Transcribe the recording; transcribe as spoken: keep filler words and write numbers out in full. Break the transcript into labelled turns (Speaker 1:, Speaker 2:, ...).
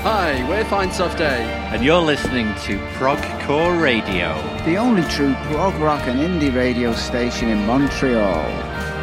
Speaker 1: Hi, we're Fine Soft Day.
Speaker 2: And you're listening to Progcore Radio,
Speaker 3: the only true prog rock and indie radio station in Montreal.